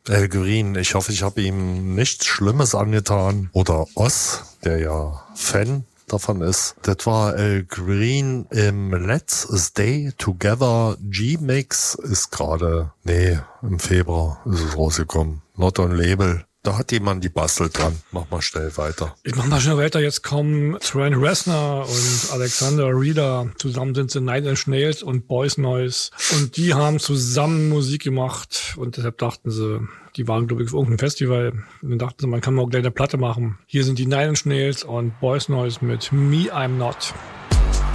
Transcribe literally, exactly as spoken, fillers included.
Al Green, ich hoffe, ich habe ihm nichts Schlimmes angetan. Oder Oz, der ja Fan davon ist. Das war Al Green im Let's Stay Together G-Mix. Ist gerade, nee, im Februar ist es rausgekommen. Not on Label. Da hat jemand die Bastel dran. Mach mal schnell weiter. Ich mach mal schnell weiter. Jetzt kommen Trent Reznor und Alexander Reeder. Zusammen sind sie Nine Inch Nails und Boys Noise. Und die haben zusammen Musik gemacht. Und deshalb dachten sie, die waren, glaube ich, auf irgendeinem Festival. Und dann dachten sie, man kann mal auch gleich eine Platte machen. Hier sind die Nine Inch Nails und Boys Noise mit Me, I'm Not.